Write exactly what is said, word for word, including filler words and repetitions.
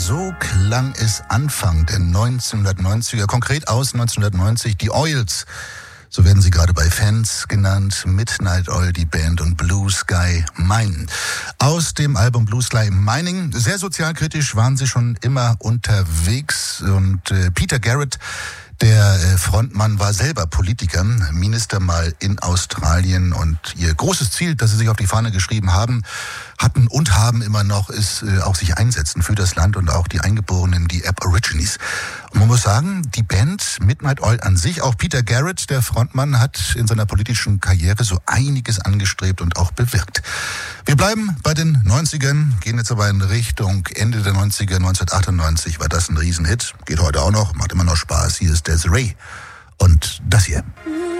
So klang es Anfang der neunzehnhundertneunziger, konkret aus neunzehnhundertneunzig, die Oils. So werden sie gerade bei Fans genannt. Midnight Oil, die Band, und Blue Sky Mining. Aus dem Album Blue Sky Mining. Sehr sozialkritisch waren sie schon immer unterwegs. Und äh, Peter Garrett, der äh, Frontmann, war selber Politiker, Minister mal in Australien. Und ihr großes Ziel, das sie sich auf die Fahne geschrieben haben, hatten und haben immer noch, ist äh, auch sich einsetzen für das Land und auch die Eingeborenen, die Aborigines. Und man muss sagen, die Band Midnight Oil an sich, auch Peter Garrett, der Frontmann, hat in seiner politischen Karriere so einiges angestrebt und auch bewirkt. Wir bleiben bei den neunzigern, gehen jetzt aber in Richtung Ende der neunziger, neunzehnhundertachtundneunzig war das ein Riesenhit. Geht heute auch noch, macht immer noch Spaß. Hier ist Desiree und das hier.